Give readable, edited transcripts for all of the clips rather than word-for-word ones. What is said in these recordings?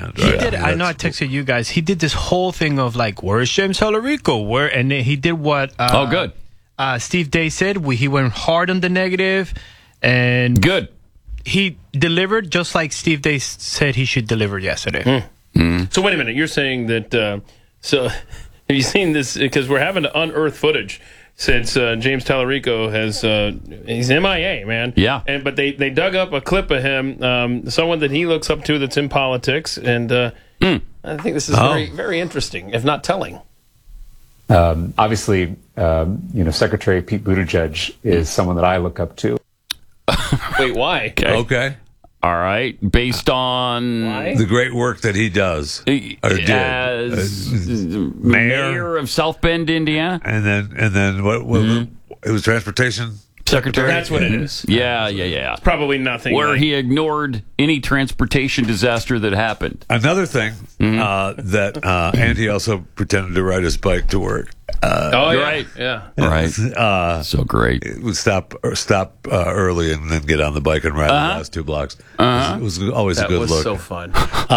hand. He Right? did. I know. I texted you guys. He did this whole thing of like, "Where's James Tallarico?" And then he did what? Good. Steve Day said. He went hard on the negative, and Good. he delivered just like Steve Day said he should deliver yesterday. So wait a minute. You're saying that? So have you seen this? Because we're having to unearth footage since James Tallarico has he's MIA, man. Yeah. But they dug up a clip of him, someone that he looks up to that's in politics, and I think this is very very interesting, if not telling. Obviously, Secretary Pete Buttigieg is someone that I look up to. Wait, why? Okay. All right. Based on Why? The great work that he does or did as mayor of South Bend, Indiana, and then what? It was transportation. secretary. That's what it is. Yeah. Probably nothing. Where like- he ignored any transportation disaster that happened. Another thing that Andy also pretended to ride his bike to work. Oh, yeah. Right. Yeah. Right. So great. It would stop early and then get on the bike and ride the last 2 blocks. It was always a That good was look. so fun.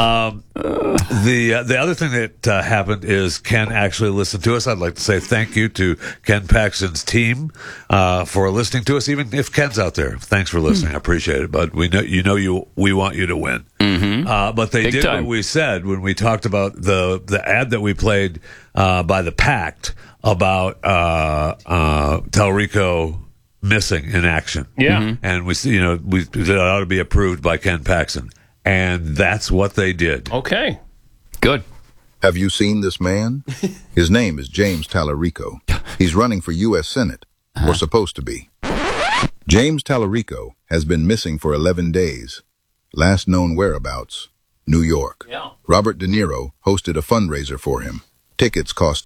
The other thing that happened is Ken actually listened to us. I'd like to say thank you to Ken Paxton's team for listening to us. Even if Ken's out there, thanks for listening. I appreciate it. But we want you to win. But they Big did time. what we said when we talked about the ad that we played by the Pact about Tallarico missing in action. Yeah. And we it ought to be approved by Ken Paxton. And that's what they did. Okay. Good. Have you seen this man? His name is James Tallarico. He's running for U.S. Senate, or supposed to be. James Tallarico has been missing for 11 days. Last known whereabouts, New York. Yeah. Robert De Niro hosted a fundraiser for him. Tickets cost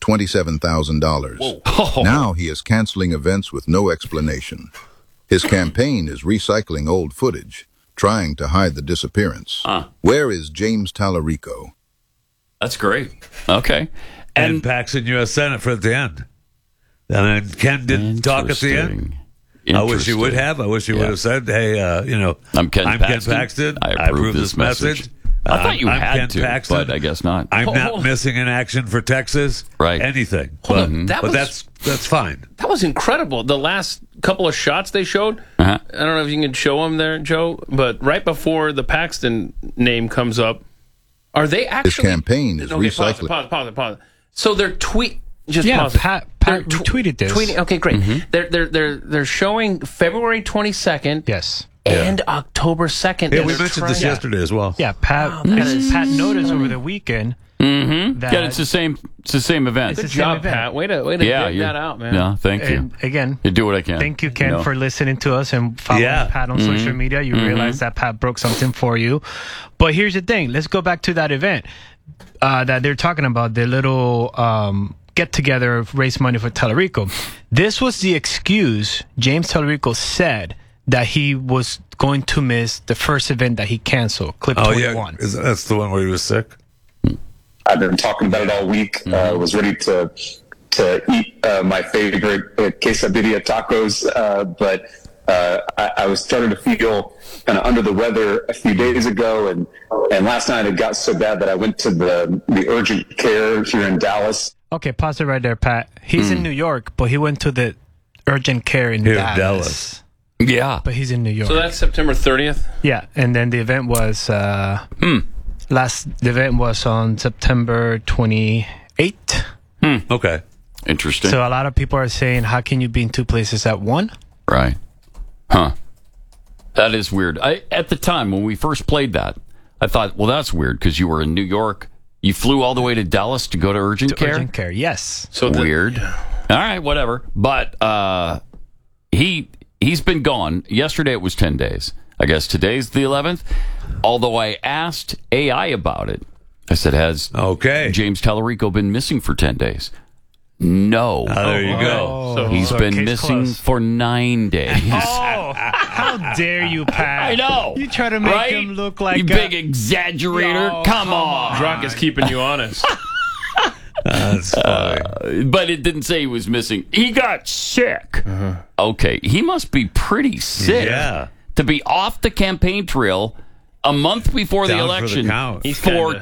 $27,000. Now he is canceling events with no explanation. His campaign is recycling old footage, trying to hide the disappearance. Where is James Tallarico? That's great. Okay. And Paxton U.S. Senate for at the end. And then Ken didn't talk at the end. I wish he would have. I wish he would have said, hey, I'm Ken Paxton. Paxton. I approve this message. I thought you I'm had Ken to, Paxton. but I guess not. I'm Hold not on. missing in action for Texas. Right. Anything. Hold But, on. That but was- that's fine. That was incredible. The last couple of shots they showed, Uh-huh. I don't know if you can show them there, Joe, but right before the Paxton name comes up, are they actually... campaign is Okay, recycling. Pause. So they're Just Yeah, pause it. Pat They're retweeted this. Okay, great. They're showing February 22nd Yes. and October 2nd. Yeah, and we they're mentioned this trying- yesterday as well. Yeah, Pat noticed over the weekend that Yeah, it's the same event. It's Good the same job, event. Pat. Way to Yeah, get that out, man. Yeah, thank you. And again, You do what I can. thank you, Ken, know. for listening to us and following Yeah. Pat on social media. You realize that Pat broke something for you. But here's the thing. Let's go back to that event that they're talking about, the little get-together, raise money for Tallarico. This was the excuse James Tallarico said that he was going to miss the first event that he canceled, Clip Oh, 21. yeah. That's the one where he was sick? I've been talking about it all week. Was ready to eat my favorite quesadilla tacos, but I was starting to feel kind of under the weather a few days ago, and last night it got so bad that I went to the urgent care here in Dallas. Okay, pause it right there, Pat. He's in New York, but he went to the urgent care in Here in Dallas. Dallas. Yeah. But he's in New York. So that's September 30th? Yeah, and then the event was the event was on September 28th. Okay. Interesting. So a lot of people are saying, how can you be in two places at one? Right. Huh. That is weird. At the time when we first played that, I thought, well, that's weird because you were in New York. You flew all the way to Dallas to go to urgent care? Urgent care, yes. So Weird. All right, whatever. But he's been gone. Yesterday it was 10 days. I guess today's the 11th. Although I asked AI about it. I said, has James Tallarico been missing for 10 days? No. There you go. So He's been case missing closed. for 9 days. Oh, how dare you, Pat? I know. You try to make right? him look like you big exaggerator. Oh, come on. Drunk is keeping you honest. That's funny. But it didn't say he was missing. He got sick. Okay. He must be pretty sick Yeah. to be off the campaign trail a month before the Down for the election count. He's for kinda-